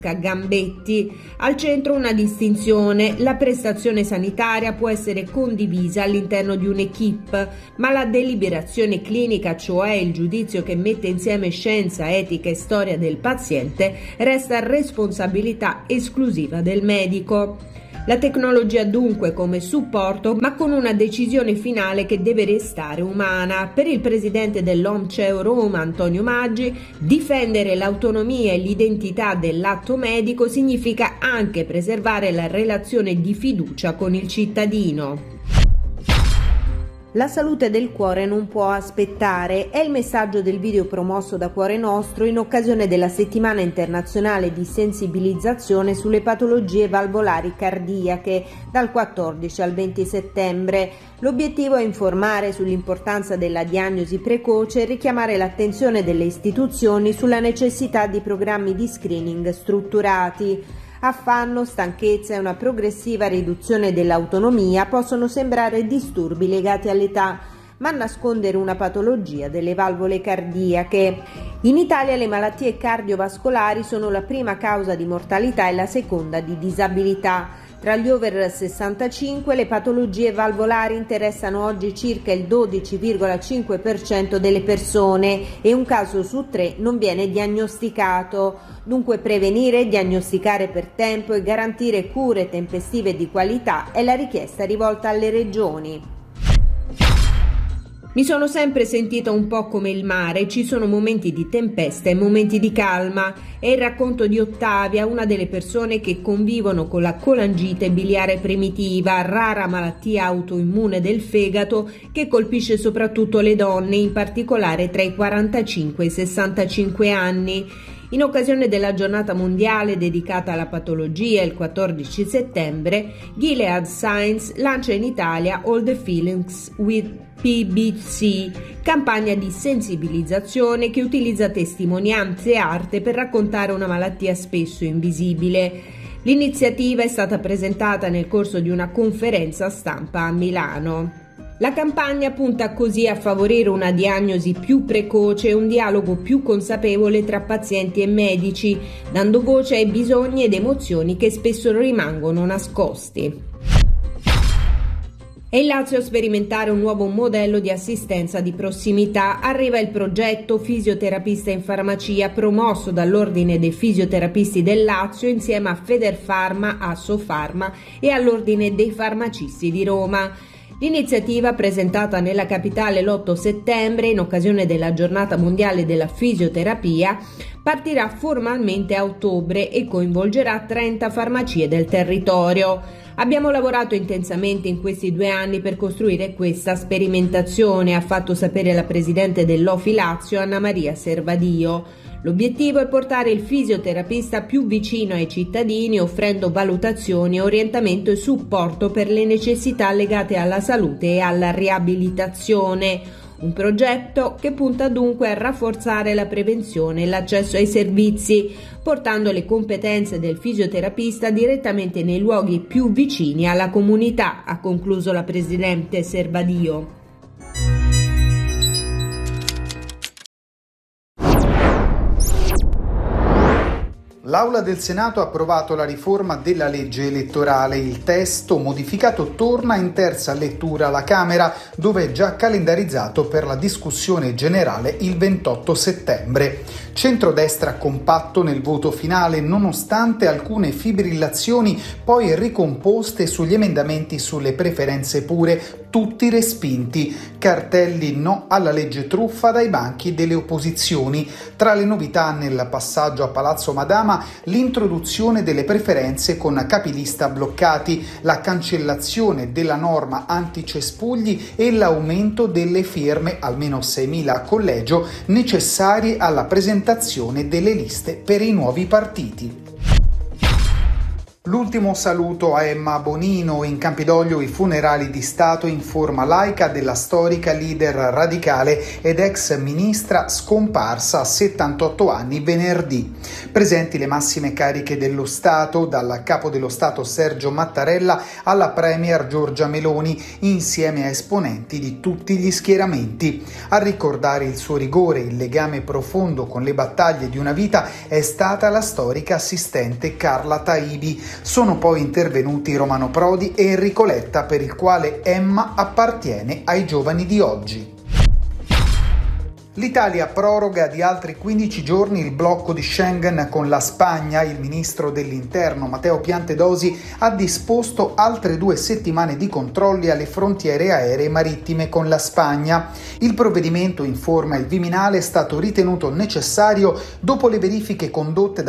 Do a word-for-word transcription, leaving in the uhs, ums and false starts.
Gambetti. Al centro una distinzione: la prestazione sanitaria può essere condivisa all'interno di un'equipe, ma la deliberazione clinica, cioè il giudizio che mette insieme scienza, etica e storia del paziente, resta responsabilità esclusiva del medico. La tecnologia dunque come supporto, ma con una decisione finale che deve restare umana. Per il presidente dell'OMCEO Roma, Antonio Maggi, difendere l'autonomia e l'identità dell'atto medico significa anche preservare la relazione di fiducia con il cittadino. La salute del cuore non può aspettare, è il messaggio del video promosso da Cuore Nostro in occasione della settimana internazionale di sensibilizzazione sulle patologie valvolari cardiache dal quattordici al venti settembre. L'obiettivo è informare sull'importanza della diagnosi precoce e richiamare l'attenzione delle istituzioni sulla necessità di programmi di screening strutturati. Affanno, stanchezza e una progressiva riduzione dell'autonomia possono sembrare disturbi legati all'età, ma nascondere una patologia delle valvole cardiache. In Italia le malattie cardiovascolari sono la prima causa di mortalità e la seconda di disabilità. Tra gli over sessantacinque le patologie valvolari interessano oggi circa il dodici virgola cinque per cento delle persone e un caso su tre non viene diagnosticato. Dunque prevenire, diagnosticare per tempo e garantire cure tempestive di qualità è la richiesta rivolta alle regioni. Mi sono sempre sentita un po' come il mare, ci sono momenti di tempesta e momenti di calma. È il racconto di Ottavia, una delle persone che convivono con la colangite biliare primitiva, rara malattia autoimmune del fegato che colpisce soprattutto le donne, in particolare tra i quarantacinque e i sessantacinque anni. In occasione della giornata mondiale dedicata alla patologia il quattordici settembre, Gilead Science lancia in Italia All the Feelings with P B C, campagna di sensibilizzazione che utilizza testimonianze e arte per raccontare una malattia spesso invisibile. L'iniziativa è stata presentata nel corso di una conferenza stampa a Milano. La campagna punta così a favorire una diagnosi più precoce e un dialogo più consapevole tra pazienti e medici, dando voce ai bisogni ed emozioni che spesso rimangono nascosti. È il Lazio a sperimentare un nuovo modello di assistenza di prossimità. Arriva il progetto Fisioterapista in Farmacia, promosso dall'Ordine dei Fisioterapisti del Lazio insieme a Federfarma, Assofarma e all'Ordine dei Farmacisti di Roma. L'iniziativa, presentata nella capitale l'otto settembre in occasione della Giornata Mondiale della Fisioterapia, partirà formalmente a ottobre e coinvolgerà trenta farmacie del territorio. Abbiamo lavorato intensamente in questi due anni per costruire questa sperimentazione, ha fatto sapere la presidente dell'O F I Lazio Anna Maria Servadio. L'obiettivo è portare il fisioterapista più vicino ai cittadini, offrendo valutazioni, orientamento e supporto per le necessità legate alla salute e alla riabilitazione. Un progetto che punta dunque a rafforzare la prevenzione e l'accesso ai servizi, portando le competenze del fisioterapista direttamente nei luoghi più vicini alla comunità, ha concluso la presidente Servadio. L'Aula del Senato ha approvato la riforma della legge elettorale. Il testo modificato torna in terza lettura alla Camera, dove è già calendarizzato per la discussione generale il ventotto settembre. Centrodestra compatto nel voto finale, nonostante alcune fibrillazioni poi ricomposte sugli emendamenti sulle preferenze pure, tutti respinti. Cartelli no alla legge truffa dai banchi delle opposizioni. Tra le novità nel passaggio a Palazzo Madama, l'introduzione delle preferenze con capilista bloccati, la cancellazione della norma anticespugli e l'aumento delle firme, almeno seimila a collegio, necessarie alla presentazione delle liste per i nuovi partiti. L'ultimo saluto a Emma Bonino, in Campidoglio i funerali di Stato in forma laica della storica leader radicale ed ex ministra scomparsa a settantotto anni venerdì. Presenti le massime cariche dello Stato, dal capo dello Stato Sergio Mattarella alla premier Giorgia Meloni, insieme a esponenti di tutti gli schieramenti. A ricordare il suo rigore, il legame profondo con le battaglie di una vita è stata la storica assistente Carla Taibi. Sono poi intervenuti Romano Prodi e Enrico Letta, per il quale Emma appartiene ai giovani di oggi. L'Italia proroga di altri quindici giorni il blocco di Schengen con la Spagna. Il ministro dell'Interno Matteo Piantedosi ha disposto altre due settimane di controlli alle frontiere aeree marittime con la Spagna. Il provvedimento, informa il Viminale, è stato ritenuto necessario dopo le verifiche condotte da